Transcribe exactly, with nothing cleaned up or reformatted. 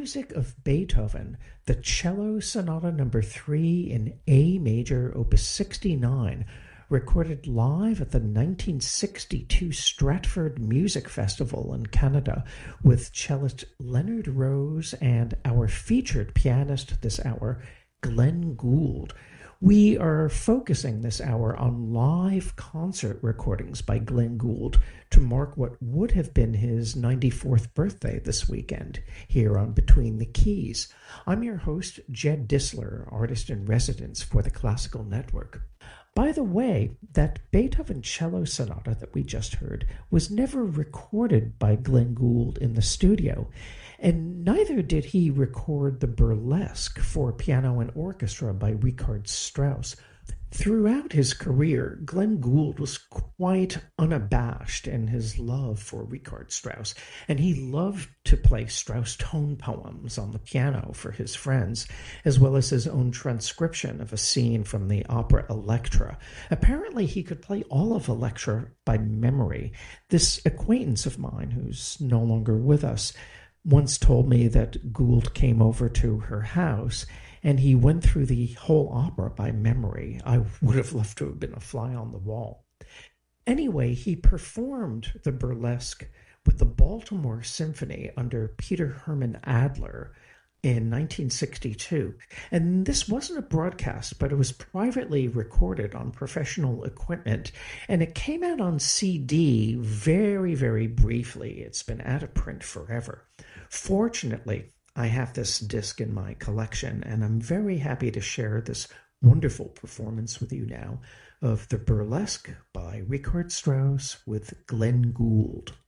music of Beethoven, the Cello Sonata Number three in A major, Opus sixty-nine, recorded live at the nineteen sixty-two Stratford Music Festival in Canada with cellist Leonard Rose and our featured pianist this hour, Glenn Gould. We are focusing this hour on live concert recordings by Glenn Gould to mark what would have been his ninety-fourth birthday this weekend here on Between the Keys. I'm your host, Jed Disler, artist in residence for the Classical Network. By the way, that Beethoven cello sonata that we just heard was never recorded by Glenn Gould in the studio, and neither did he record the Burlesque for piano and orchestra by Richard Strauss. Throughout his career, Glenn Gould was quite unabashed in his love for Richard Strauss, and he loved to play Strauss tone poems on the piano for his friends, as well as his own transcription of a scene from the opera Elektra. Apparently, he could play all of Elektra by memory. This acquaintance of mine, who's no longer with us, once told me that Gould came over to her house and he went through the whole opera by memory. I would have loved to have been a fly on the wall. Anyway, he performed the Burlesque with the Baltimore Symphony under Peter Herman Adler in nineteen sixty-two. And this wasn't a broadcast, but it was privately recorded on professional equipment. And it came out on C D very, very briefly. It's been out of print forever. Fortunately, I have this disc in my collection, and I'm very happy to share this wonderful performance with you now of the Burlesque by Richard Strauss with Glenn Gould.